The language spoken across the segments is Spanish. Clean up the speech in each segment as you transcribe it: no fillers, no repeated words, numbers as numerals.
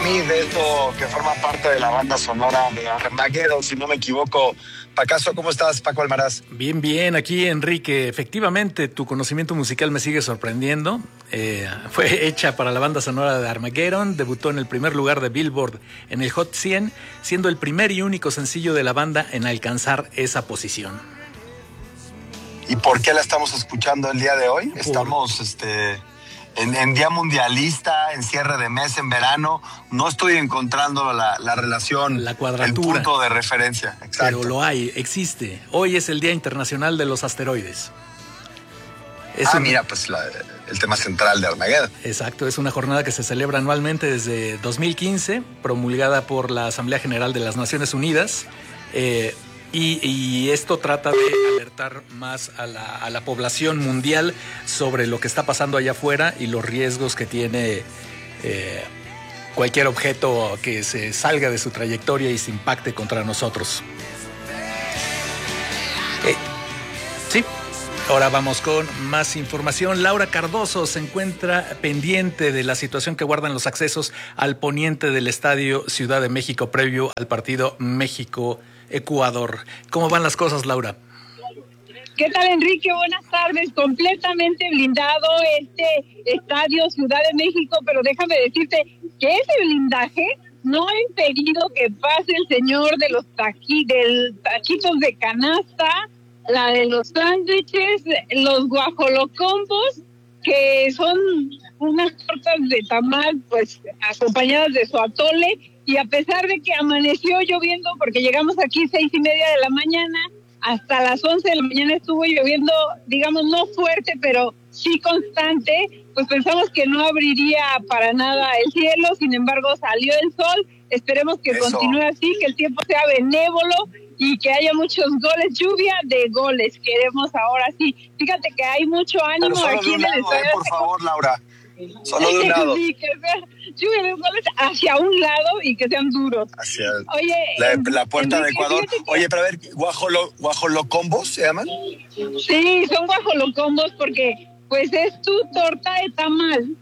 mí de esto que forma parte de la banda sonora de Armageddon, si no me equivoco. Pacaso, ¿cómo estás, Paco Almaraz? Bien, bien, aquí Enrique. Efectivamente, tu conocimiento musical me sigue sorprendiendo. Fue hecha para la banda sonora de Armageddon, debutó en el primer lugar de Billboard en el Hot 100, siendo el primer y único sencillo de la banda en alcanzar esa posición. ¿Y por qué la estamos escuchando el día de hoy? Estamos en día mundialista, en cierre de mes, en verano. No estoy encontrando la relación, la cuadratura, el punto de referencia. Exacto. Pero lo hay, existe. Hoy es el Día Internacional de los Asteroides. Mira, pues el tema central de Armageddon. Exacto, es una jornada que se celebra anualmente desde 2015, promulgada por la Asamblea General de las Naciones Unidas. Y esto trata de alertar más a la población mundial sobre lo que está pasando allá afuera y los riesgos que tiene cualquier objeto que se salga de su trayectoria y se impacte contra nosotros. Sí, ahora vamos con más información. Laura Cardoso se encuentra pendiente de la situación que guardan los accesos al poniente del Estadio Ciudad de México previo al partido México-Ecuador. ¿Cómo van las cosas, Laura? ¿Qué tal, Enrique? Buenas tardes. Completamente blindado este Estadio Ciudad de México, pero déjame decirte que ese blindaje no ha impedido que pase el señor de los taquitos de canasta, la de los sándwiches, los guajolocombos, que son unas tortas de tamal, pues acompañadas de su atole. Y a pesar de que amaneció lloviendo, porque llegamos aquí 6:30 de la mañana, hasta las 11 de la mañana estuvo lloviendo, digamos, no fuerte, pero sí constante, pues pensamos que no abriría para nada el cielo. Sin embargo, salió el sol. Esperemos que continúe así, que el tiempo sea benévolo y que haya muchos goles, lluvia de goles. Queremos ahora sí. Fíjate que hay mucho ánimo aquí en el estadio. Por favor, Laura. Solo de un lado. Sí, que sea lluvia de goles hacia un lado y que sean duros. Hacia Oye, la puerta de Ecuador. Oye, pero a ver, ¿guajolocombos se llaman? Sí, son guajolocombos porque pues es tu torta de tamal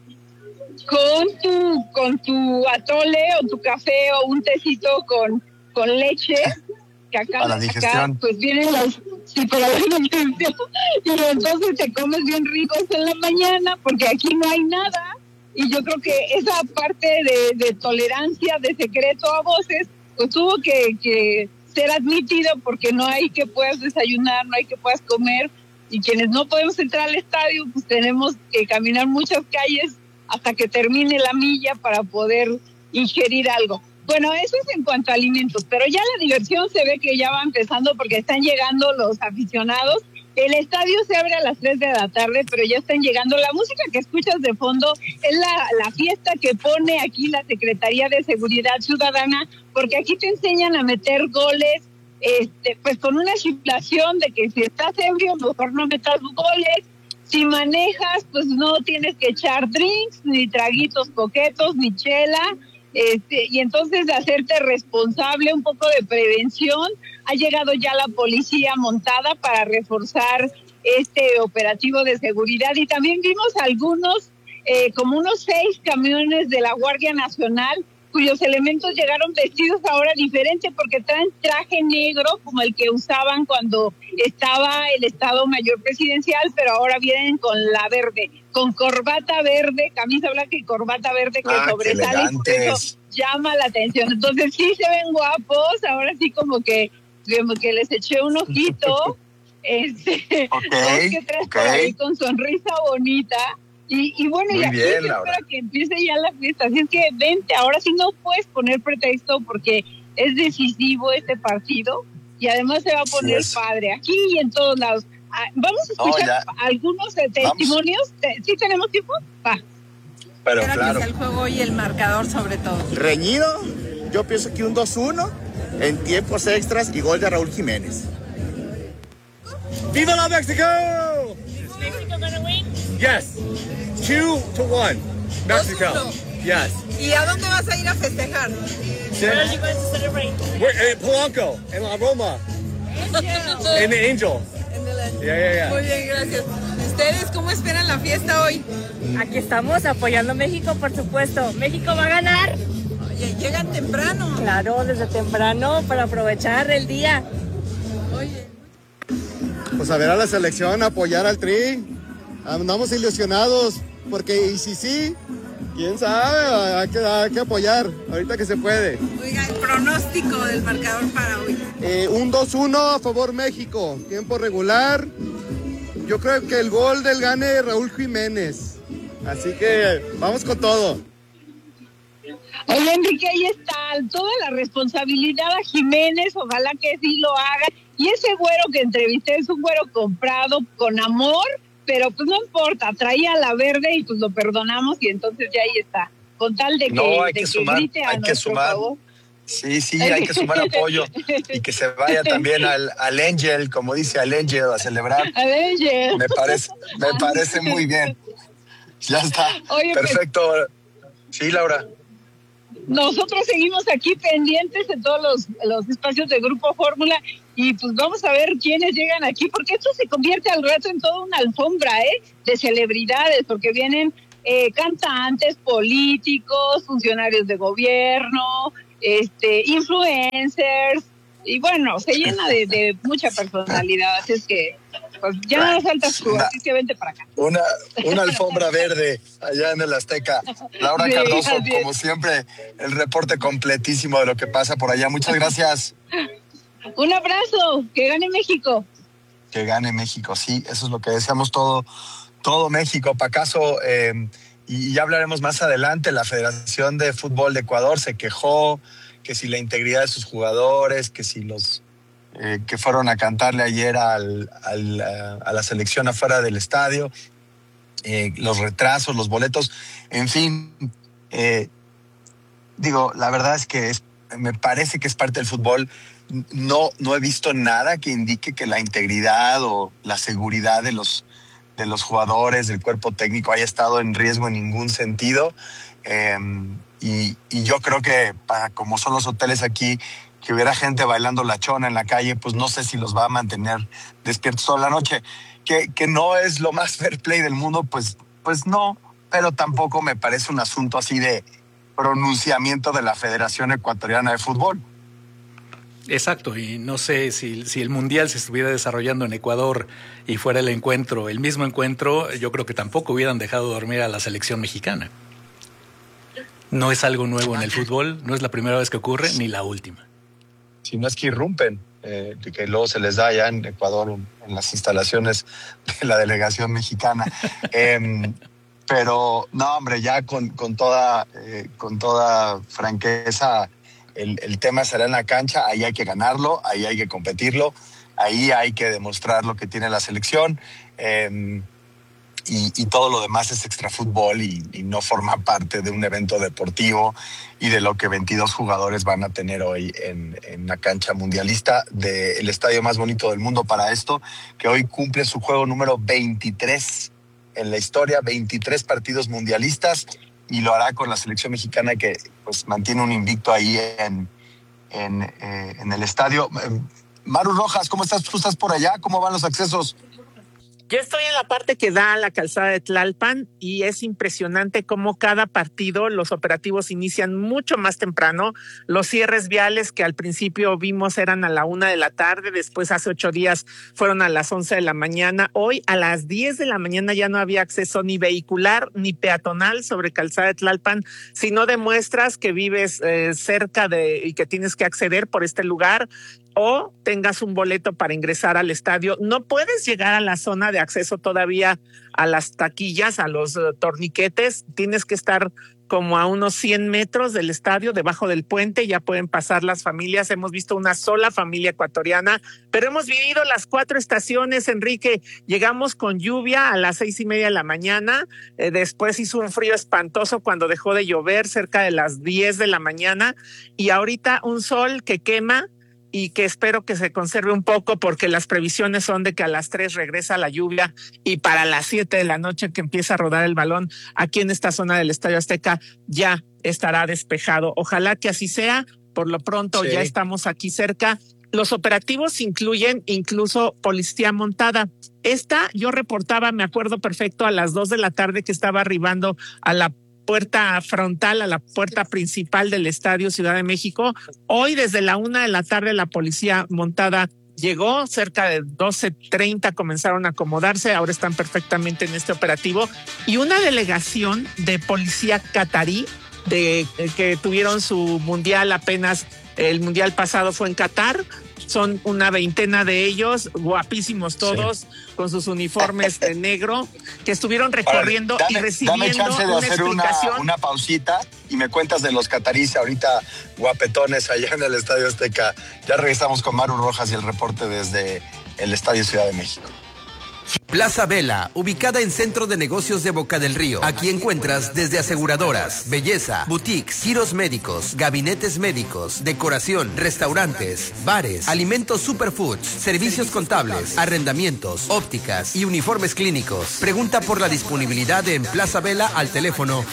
con tu atole o tu café o un tecito con leche. Que acá, pues vienen para la digestión. Y entonces te comes bien rico en la mañana, porque aquí no hay nada. Y yo creo que esa parte de tolerancia, de secreto a voces, pues tuvo que ser admitido, porque no hay que puedas desayunar, no hay que puedas comer. Y quienes no podemos entrar al estadio, pues tenemos que caminar muchas calles hasta que termine la milla para poder ingerir algo. Bueno, eso es en cuanto a alimentos, pero ya la diversión se ve que ya va empezando porque están llegando los aficionados. El estadio se abre a las 3 de la tarde, pero ya están llegando. La música que escuchas de fondo es la fiesta que pone aquí la Secretaría de Seguridad Ciudadana, porque aquí te enseñan a meter goles, pues con una simulación de que si estás ebrio, mejor no metas goles. Si manejas, pues no tienes que echar drinks, ni traguitos coquetos, ni chela. Y entonces de hacerte responsable, un poco de prevención. Ha llegado ya la policía montada para reforzar este operativo de seguridad, y también vimos algunos, como unos 6 camiones de la Guardia Nacional, cuyos elementos llegaron vestidos ahora diferente, porque traen traje negro como el que usaban cuando estaba el Estado Mayor Presidencial, pero ahora vienen con la verde, con corbata verde, camisa blanca y corbata verde que sobresale, y por eso llama la atención. Entonces sí se ven guapos, ahora sí como que les eché un ojito, que traes por ahí con sonrisa bonita. Y bueno, muy y aquí bien, se espera que empiece ya la fiesta. Así es que vente, ahora sí no puedes poner pretexto, porque es decisivo este partido y además se va a poner padre aquí y en todos lados. Vamos a escuchar algunos testimonios. ¿Sí tenemos tiempo? Va. Pero claro. Que sea el juego y el marcador sobre todo. Reñido, yo pienso que un 2-1 en tiempos extras y gol de Raúl Jiménez. ¡Viva la México! Is Mexico gonna win? Yes. 2-1. Mexico. Yes. ¿Y a dónde vas a ir a festejar? Where are you going to celebrate? We're in Polanco, en la Roma. En the Angel. Yeah. Muy bien, gracias. ¿Ustedes cómo esperan la fiesta hoy? Aquí estamos apoyando a México, por supuesto. México va a ganar. Claro, desde temprano para aprovechar el día. Pues a ver a la selección, apoyar al Tri. Andamos ilusionados, porque y si sí, quién sabe, hay que apoyar, ahorita que se puede. Oiga, el pronóstico del marcador para hoy. Un 2-1 a favor México, tiempo regular. Yo creo que el gol del gane Raúl Jiménez. Así que vamos con todo. Oye, Enrique, ahí está toda la responsabilidad a Jiménez, ojalá que sí lo haga. Y ese güero que entrevisté es un güero comprado con amor, pero pues no importa, traía la verde y pues lo perdonamos y entonces ya ahí está. Con tal de que, no, hay que sumar, grite a hay que sumar. favor. Sí, hay que sumar apoyo y que se vaya también al Angel, como dice al Angel, a celebrar. Al Angel. Me parece muy bien. Ya está. Oye, perfecto. Sí, Laura. Nosotros seguimos aquí pendientes en todos los espacios de Grupo Fórmula y pues vamos a ver quiénes llegan aquí, porque esto se convierte al rato en toda una alfombra de celebridades, porque vienen cantantes, políticos, funcionarios de gobierno, influencers, y bueno, se llena de mucha personalidad, así es que pues ya no faltas tú, así que vente para acá. Una alfombra verde allá en el Azteca. Laura Cardoso, como siempre, el reporte completísimo de lo que pasa por allá. Muchas gracias. Un abrazo, que gane México. Que gane México, sí, eso es lo que deseamos todo México. Pacaso, y ya hablaremos más adelante, la Federación de Fútbol de Ecuador se quejó que si la integridad de sus jugadores, que si los que fueron a cantarle ayer a la selección afuera del estadio, los retrasos, los boletos, en fin, la verdad es que me parece que es parte del fútbol. No he visto nada que indique que la integridad o la seguridad de los jugadores, del cuerpo técnico haya estado en riesgo en ningún sentido. Y yo creo que como son los hoteles aquí, que hubiera gente bailando la chona en la calle, pues no sé si los va a mantener despiertos toda la noche. Que no es lo más fair play del mundo, pues no, pero tampoco me parece un asunto así de pronunciamiento de la Federación Ecuatoriana de Fútbol. Exacto, y no sé si el Mundial se estuviera desarrollando en Ecuador y fuera el mismo encuentro, yo creo que tampoco hubieran dejado dormir a la selección mexicana. No es algo nuevo en el fútbol, no es la primera vez que ocurre, ni la última. Si no es que irrumpen, que luego se les da allá en Ecuador, en las instalaciones de la delegación mexicana. Pero, no, hombre, ya con toda franqueza, el tema será en la cancha, ahí hay que ganarlo, ahí hay que competirlo, ahí hay que demostrar lo que tiene la selección. Y todo lo demás es extrafútbol y no forma parte de un evento deportivo y de lo que 22 jugadores van a tener hoy en la cancha mundialista del estadio más bonito del mundo para esto, que hoy cumple su juego número 23 en la historia, 23 partidos mundialistas, y lo hará con la selección mexicana que pues mantiene un invicto ahí en el estadio. Maru Rojas, ¿cómo estás? ¿Tú estás por allá? ¿Cómo van los accesos? Yo estoy en la parte que da a la calzada de Tlalpan y es impresionante cómo cada partido los operativos inician mucho más temprano. Los cierres viales que al principio vimos eran a la 1 de la tarde, después hace 8 días fueron a las 11 de la mañana. Hoy a las 10 de la mañana ya no había acceso ni vehicular ni peatonal sobre calzada de Tlalpan. Si no demuestras que vives cerca y que tienes que acceder por este lugar, o tengas un boleto para ingresar al estadio, no puedes llegar a la zona de acceso todavía a las taquillas, a los torniquetes. Tienes que estar como a unos 100 metros del estadio, debajo del puente. Ya pueden pasar las familias. Hemos visto una sola familia ecuatoriana, pero hemos vivido las 4 estaciones, Enrique. Llegamos con lluvia a las 6:30 de la mañana. Después hizo un frío espantoso cuando dejó de llover cerca de las 10 de la mañana. Y ahorita un sol que quema, y que espero que se conserve un poco porque las previsiones son de que a las 3 regresa la lluvia y para las 7 de la noche que empieza a rodar el balón aquí en esta zona del Estadio Azteca ya estará despejado. Ojalá que así sea. Por lo pronto sí. Ya estamos aquí cerca. Los operativos incluyen incluso policía montada. Yo reportaba, me acuerdo perfecto, a las 2 de la tarde que estaba arribando a la puerta frontal, a la puerta principal del Estadio Ciudad de México. Hoy desde la 1:00 p.m. la policía montada llegó, cerca de 12:30 comenzaron a acomodarse, ahora están perfectamente en este operativo, y una delegación de policía catarí que tuvieron su mundial apenas, el mundial pasado fue en Qatar. Son una veintena de ellos, guapísimos todos, sí, con sus uniformes de negro, que estuvieron recorriendo y recibiendo dame chance de hacer una pausita y me cuentas de los cataríes ahorita guapetones allá en el Estadio Azteca. Ya regresamos con Maru Rojas y el reporte desde el Estadio Ciudad de México. Plaza Vela, ubicada en Centro de Negocios de Boca del Río. Aquí encuentras desde aseguradoras, belleza, boutiques, giros médicos, gabinetes médicos, decoración, restaurantes, bares, alimentos superfoods, servicios contables, arrendamientos, ópticas y uniformes clínicos. Pregunta por la disponibilidad en Plaza Vela al teléfono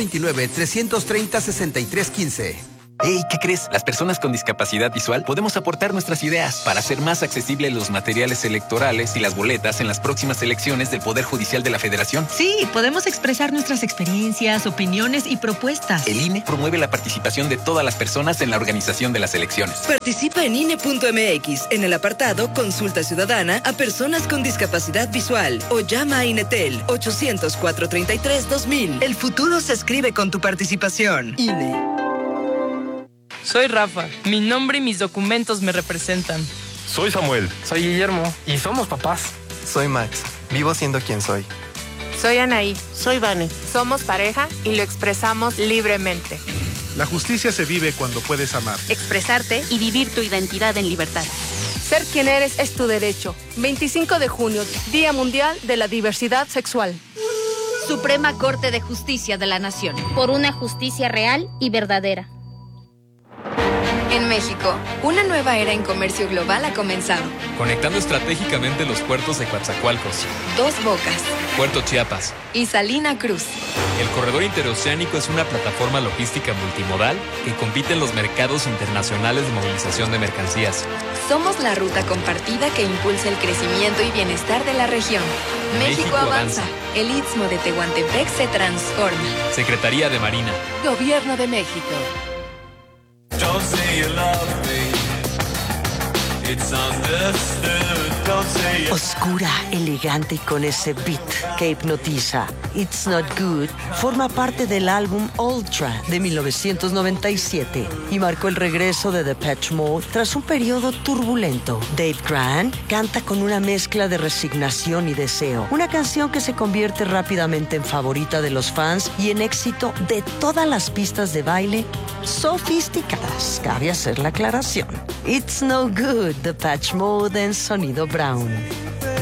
229-330-6315. Hey, ¿qué crees? Las personas con discapacidad visual podemos aportar nuestras ideas para hacer más accesibles los materiales electorales y las boletas en las próximas elecciones del Poder Judicial de la Federación. Sí, podemos expresar nuestras experiencias, opiniones y propuestas. El INE promueve la participación de todas las personas en la organización de las elecciones. Participa en INE.mx en el apartado Consulta Ciudadana a personas con discapacidad visual o llama a INETEL 800-433-2000. El futuro se escribe con tu participación. INE. Soy Rafa. Mi nombre y mis documentos me representan. Soy Samuel. Soy Guillermo. Y somos papás. Soy Max. Vivo siendo quien soy. Soy Anaí. Soy Vane. Somos pareja y lo expresamos libremente. La justicia se vive cuando puedes amar, expresarte y vivir tu identidad en libertad. Ser quien eres es tu derecho. 25 de junio, Día Mundial de la Diversidad Sexual. Suprema Corte de Justicia de la Nación. Por una justicia real y verdadera. En México, una nueva era en comercio global ha comenzado. Conectando estratégicamente los puertos de Coatzacoalcos, Dos Bocas, Puerto Chiapas y Salina Cruz. El corredor interoceánico es una plataforma logística multimodal que compite en los mercados internacionales de movilización de mercancías. Somos la ruta compartida que impulsa el crecimiento y bienestar de la región. México avanza. El Istmo de Tehuantepec se transforma. Secretaría de Marina. Gobierno de México. Don't say you love me. It's understood. Don't say you... Oscura, elegante y con ese beat que hipnotiza. It's Not Good forma parte del álbum Ultra de 1997 y marcó el regreso de Depeche Mode tras un periodo turbulento. Dave Grant canta con una mezcla de resignación y deseo. Una canción que se convierte rápidamente en favorita de los fans y en éxito de todas las pistas de baile sofisticadas. Cabe hacer la aclaración. It's No Good, Depeche Mode en Sonido Brown.